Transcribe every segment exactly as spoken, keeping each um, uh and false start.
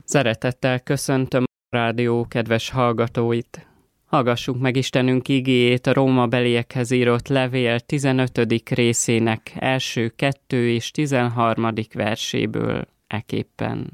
Szeretettel köszöntöm a rádió kedves hallgatóit. Hallgassuk meg Istenünk igéjét a Rómabeliekhez írott levél tizenötödik részének első kettő és tizenharmadik verséből eképpen.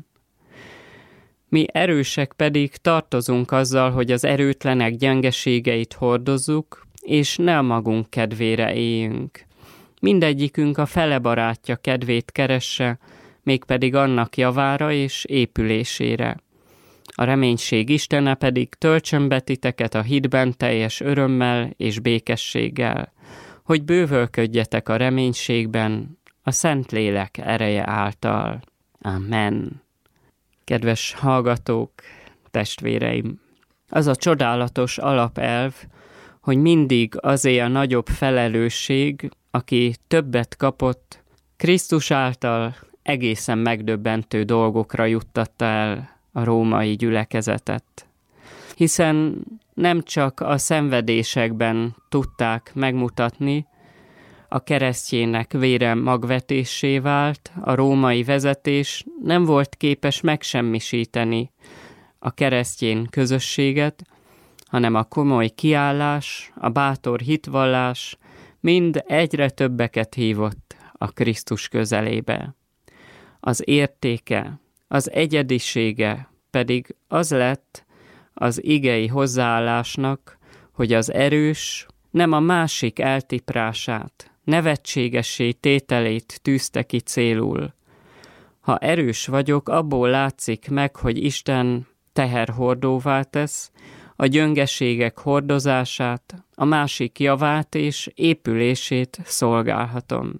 Mi erősek pedig tartozunk azzal, hogy az erőtlenek gyengeségeit hordozzuk, és ne a magunk kedvére éljünk. Mindegyikünk a fele barátja kedvét keresse, mégpedig annak javára és épülésére. A reménység Istene pedig töltsön be titeket a hitben teljes örömmel és békességgel, hogy bővölködjetek a reménységben a Szentlélek ereje által. Amen. Kedves hallgatók, testvéreim! Az a csodálatos alapelv, hogy mindig azé a nagyobb felelősség, aki többet kapott, Krisztus által egészen megdöbbentő dolgokra juttatta el a római gyülekezetet. Hiszen nem csak a szenvedésekben tudták megmutatni, a keresztjének vére magvetésé vált, a római vezetés nem volt képes megsemmisíteni a keresztjén közösséget, hanem a komoly kiállás, a bátor hitvallás mind egyre többeket hívott a Krisztus közelébe. Az értéke, az egyedisége pedig az lett az igei hozzáállásnak, hogy az erős nem a másik eltiprását, nevetségessé tételét tűzte ki célul. Ha erős vagyok, abból látszik meg, hogy Isten teherhordóvá tesz, a gyöngeségek hordozását, a másik javát és épülését szolgálhatom.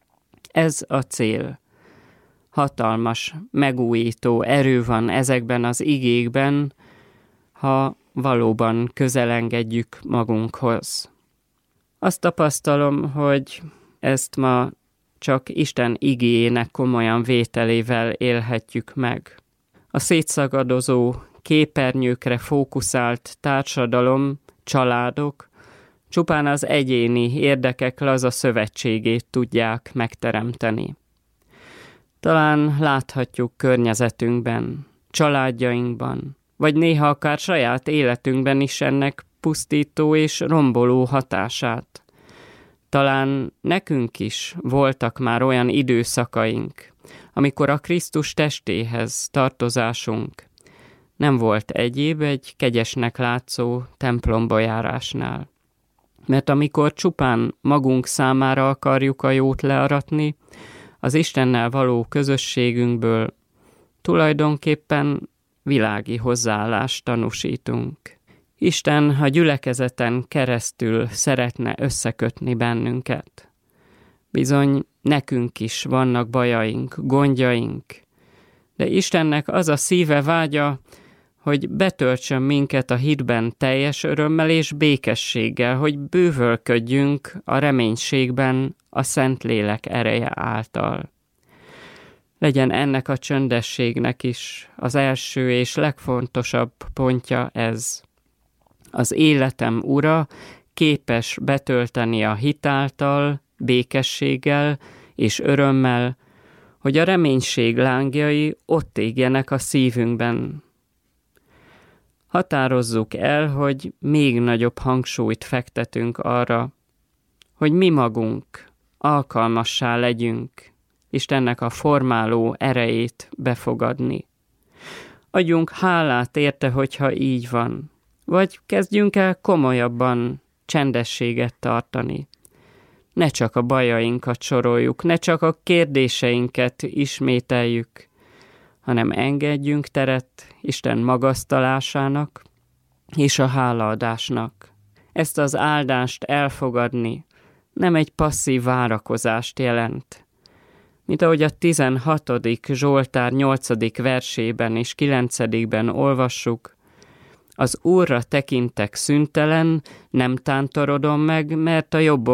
Ez a cél. Hatalmas, megújító erő van ezekben az igékben, ha valóban közelengedjük magunkhoz. Azt tapasztalom, hogy ezt ma csak Isten igéjének komolyan vételével élhetjük meg. A szétszagadozó, képernyőkre fókuszált társadalom, családok csupán az egyéni érdekek laza szövetségét tudják megteremteni. Talán láthatjuk környezetünkben, családjainkban, vagy néha akár saját életünkben is ennek pusztító és romboló hatását. Talán nekünk is voltak már olyan időszakaink, amikor a Krisztus testéhez tartozásunk nem volt egyéb egy kegyesnek látszó templomba járásnál. Mert amikor csupán magunk számára akarjuk a jót learatni, az Istennel való közösségünkből tulajdonképpen világi hozzáállást tanúsítunk. Isten a gyülekezeten keresztül szeretne összekötni bennünket. Bizony, nekünk is vannak bajaink, gondjaink, de Istennek az a szíve vágya, hogy betöltsön minket a hitben teljes örömmel és békességgel, hogy bővölködjünk a reménységben a Szentlélek ereje által. Legyen ennek a csöndességnek is az első és legfontosabb pontja ez. Az életem ura képes betölteni a hit által, békességgel és örömmel, hogy a reménység lángjai ott égjenek a szívünkben. Határozzuk el, hogy még nagyobb hangsúlyt fektetünk arra, hogy mi magunk alkalmassá legyünk Istennek a formáló erejét befogadni. Adjunk hálát érte, hogyha így van, vagy kezdjünk el komolyabban csendességet tartani. Ne csak a bajainkat soroljuk, ne csak a kérdéseinket ismételjük, hanem engedjünk teret Isten magasztalásának és a hálaadásnak. Ezt az áldást elfogadni nem egy passzív várakozást jelent. Mint ahogy a tizenhatodik Zsoltár nyolcadik versében és kilencedikben olvassuk, az Úrra tekintek szüntelen, nem tántorodom meg, mert a jobbom